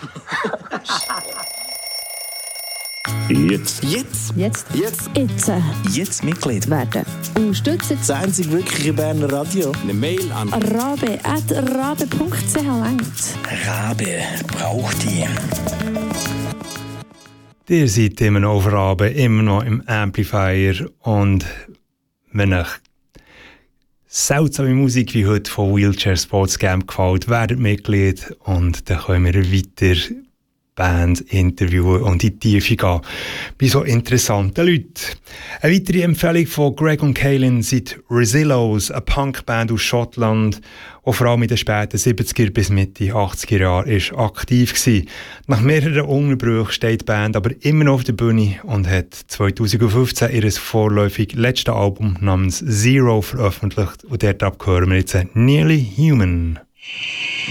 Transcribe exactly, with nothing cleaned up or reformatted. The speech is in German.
Jetzt. Jetzt. Jetzt. Jetzt. Jetzt. äh, Jetzt Mitglied werden. Unterstützen das einzig wirkliche Berner Radio. Eine Mail an rabe at rabe punkt c h langt. Rabe braucht die. Ihr seid immer noch auf Rabe, immer noch im Amplifier. Und wenn euch seltsame Musik wie heute von Wheelchair Sports Camp gefällt, werdet Mitglied und dann können wir weiter Bands interviewen und in die Tiefe gehen bei so interessanten Leuten. Eine weitere Empfehlung von Greg und Kaylin sind Rezillos, eine Punkband aus Schottland, die vor allem in den späten siebziger bis Mitte achtziger Jahre ist aktiv war. Nach mehreren Unterbrüchen steht die Band aber immer noch auf der Bühne und hat zwanzig fünfzehn ihr vorläufig letztes Album namens Zero veröffentlicht und dort hören wir jetzt Nearly Human.